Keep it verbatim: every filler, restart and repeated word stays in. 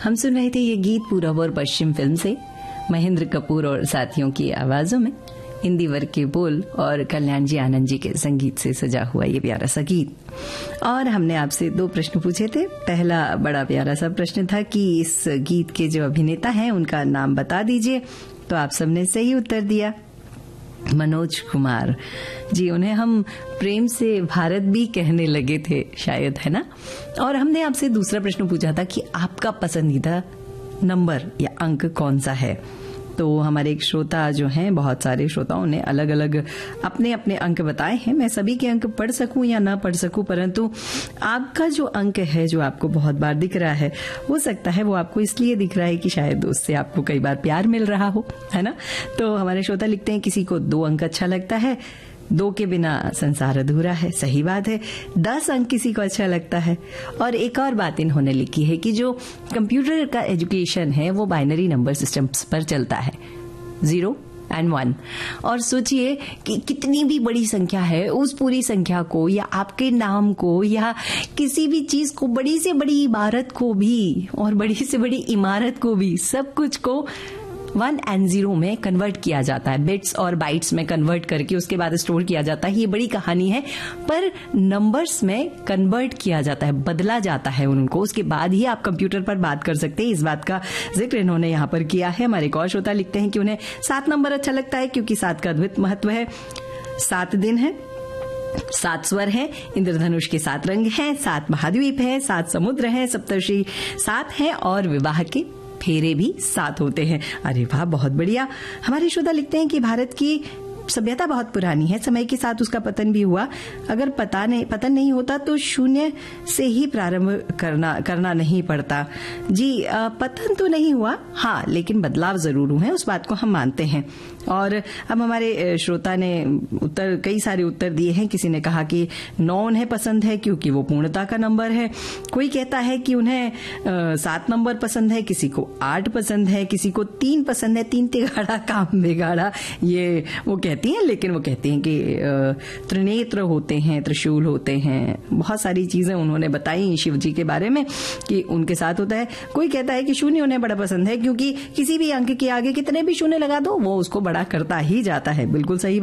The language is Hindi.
हम सुन रहे थे ये गीत पूरब और पश्चिम फिल्म से, महेंद्र कपूर और साथियों की आवाजों में, इंदिवर के बोल और कल्याण जी आनंद जी के संगीत से सजा हुआ ये प्यारा सा गीत। और हमने आपसे दो प्रश्न पूछे थे। पहला बड़ा प्यारा सा प्रश्न था कि इस गीत के जो अभिनेता हैं उनका नाम बता दीजिए, तो आप सबने सही उत्तर दिया, मनोज कुमार जी। उन्हें हम प्रेम से भारत भी कहने लगे थे शायद, है ना। और हमने आपसे दूसरा प्रश्न पूछा था कि आपका पसंदीदा नंबर या अंक कौन सा है। तो हमारे एक श्रोता जो हैं, बहुत सारे श्रोताओं ने अलग अलग अपने अपने अंक बताए हैं। मैं सभी के अंक पढ़ सकूं या ना पढ़ सकूं, परंतु आपका जो अंक है जो आपको बहुत बार दिख रहा है, हो सकता है वो आपको इसलिए दिख रहा है कि शायद उससे आपको कई बार प्यार मिल रहा हो, है ना। तो हमारे श्रोता लिखते हैं किसी को दो अंक अच्छा लगता है, दो के बिना संसार अधूरा है। सही बात है। दस अंक किसी को अच्छा लगता है। और एक और बात इन्होंने लिखी है कि जो कंप्यूटर का एजुकेशन है वो बाइनरी नंबर सिस्टम्स पर चलता है, जीरो एंड वन। और सोचिए कि कितनी भी बड़ी संख्या है, उस पूरी संख्या को या आपके नाम को या किसी भी चीज को, बड़ी से बड़ी इमारत को भी और बड़ी से बड़ी इमारत को भी, सब कुछ को वन एंड जीरो में कन्वर्ट किया जाता है, बिट्स और बाइट्स में कन्वर्ट करके उसके बाद स्टोर किया जाता है। ये बड़ी कहानी है, पर नंबर्स में कन्वर्ट किया जाता है, बदला जाता है उनको, उसके बाद ही आप कंप्यूटर पर बात कर सकते हैं। इस बात का जिक्र इन्होंने यहाँ पर किया है। हमारे एक और श्रोता लिखते हैं कि उन्हें सात नंबर अच्छा लगता है क्योंकि सात का अद्भुत महत्व है। सात दिन है, सात स्वर है, इंद्रधनुष के सात रंग हैं, सात महाद्वीप है, सात समुद्र हैं, सप्तर्षि सात हैं और विवाह के फेरे भी साथ होते हैं। अरे वाह, बहुत बढ़िया। हमारे श्रोता लिखते हैं कि भारत की सभ्यता बहुत पुरानी है, समय के साथ उसका पतन भी हुआ। अगर पता नहीं पतन नहीं होता तो शून्य से ही प्रारंभ करना करना नहीं पड़ता। जी, पतन तो नहीं हुआ, हाँ, लेकिन बदलाव जरूर हुए, उस बात को हम मानते हैं। और अब हमारे श्रोता ने उत्तर, कई सारे उत्तर दिए हैं। किसी ने कहा कि नौ उन्हें पसंद है क्योंकि वो पूर्णता का नंबर है। कोई कहता है कि उन्हें आ, सात नंबर पसंद है, किसी को आठ पसंद है, किसी को तीन पसंद है। तीन तिगाड़ा काम बिगाड़ा, ये वो कहती हैं, लेकिन वो कहती हैं कि त्रिनेत्र होते हैं, त्रिशूल होते हैं, बहुत सारी चीजें उन्होंने बताई शिव जी के बारे में कि उनके साथ होता है। कोई कहता है कि शून्य उन्हें बड़ा पसंद है क्योंकि किसी भी अंक के आगे कितने भी शून्य लगा दो वो उसको बड़ा करता ही जाता है। बिल्कुल सही